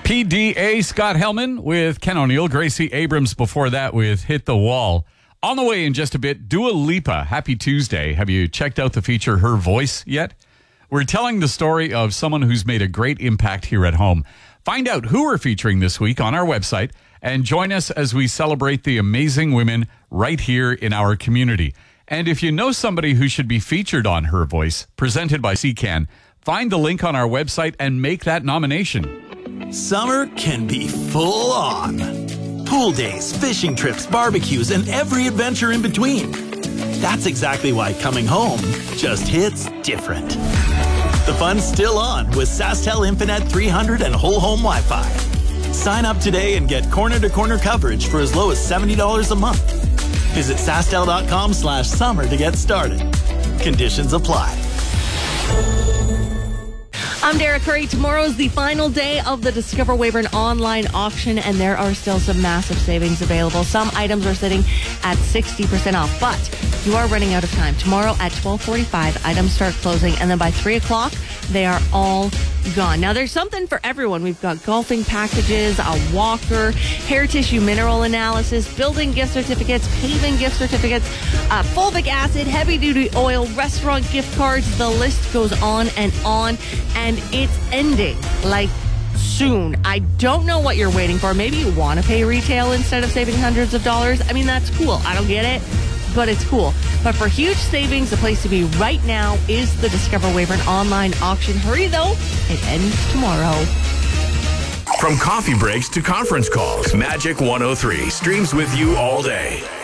PDA Scott Hellman with Ken O'Neill, Gracie Abrams before that with Hit the Wall. On the way in just a bit, Dua Lipa. Happy Tuesday. Have you checked out the feature Her Voice yet? We're telling the story of someone who's made a great impact here at home. Find out who we're featuring this week on our website and join us as we celebrate the amazing women right here in our community. And if you know somebody who should be featured on Her Voice, presented by CCAN, find the link on our website and make that nomination. Summer can be full on. Pool days, fishing trips, barbecues, and every adventure in between. That's exactly why coming home just hits different. The fun's still on with SaskTel Infinite 300 and whole home Wi-Fi. Sign up today and get corner-to-corner coverage for as low as $70 a month. Visit SaskTel.com/summer to get started. Conditions apply. I'm Derek Curry. Tomorrow's the final day of the Discover Weyburn online auction, and there are still some massive savings available. Some items are sitting at 60% off, but you are running out of time. Tomorrow at 12:45, items start closing, and then by 3 o'clock, they are all gone. Now, there's something for everyone. We've got golfing packages, a walker, hair tissue mineral analysis, building gift certificates, paving gift certificates, fulvic acid, heavy-duty oil, restaurant gift cards. The list goes on, and it's ending, like, soon. I don't know what you're waiting for. Maybe you want to pay retail instead of saving hundreds of dollars. I mean, that's cool. I don't get it, but it's cool. But for huge savings, the place to be right now is the Discover Weyburn online auction. Hurry, though. It ends tomorrow. From coffee breaks to conference calls, Magic 103 streams with you all day.